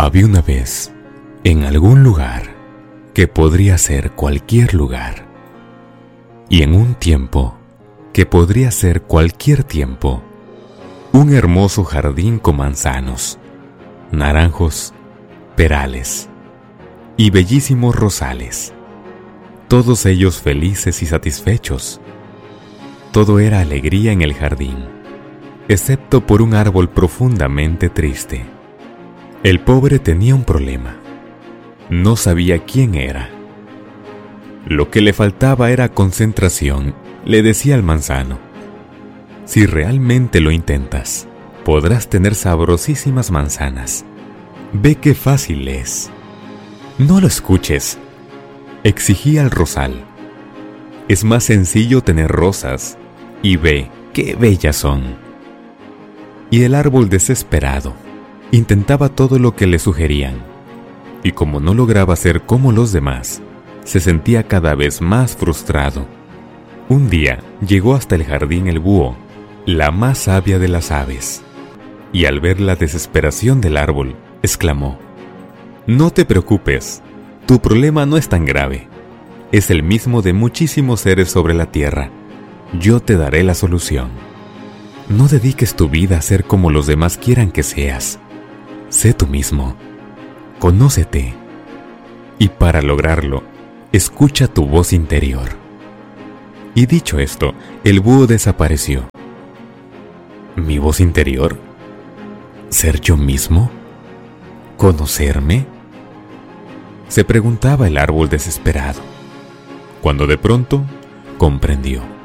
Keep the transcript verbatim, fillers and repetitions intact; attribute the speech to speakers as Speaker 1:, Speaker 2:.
Speaker 1: Había una vez, en algún lugar, que podría ser cualquier lugar, y en un tiempo, que podría ser cualquier tiempo, un hermoso jardín con manzanos, naranjos, perales y bellísimos rosales, todos ellos felices y satisfechos. Todo era alegría en el jardín, excepto por un árbol profundamente triste. El pobre tenía un problema. No sabía quién era. Lo que le faltaba era concentración, le decía al manzano. Si realmente lo intentas, podrás tener sabrosísimas manzanas. Ve qué fácil es. No lo escuches, exigía el rosal. Es más sencillo tener rosas, y ve qué bellas son. Y el árbol, desesperado, intentaba todo lo que le sugerían, y como no lograba ser como los demás, se sentía cada vez más frustrado. Un día llegó hasta el jardín el búho, la más sabia de las aves, y al ver la desesperación del árbol, exclamó: «No te preocupes, tu problema no es tan grave. Es el mismo de muchísimos seres sobre la tierra. Yo te daré la solución. No dediques tu vida a ser como los demás quieran que seas. Sé tú mismo. Conócete. Y para lograrlo, escucha tu voz interior». Y dicho esto, el búho desapareció. ¿Mi voz interior? ¿Ser yo mismo? ¿Conocerme?, se preguntaba el árbol desesperado, cuando de pronto comprendió.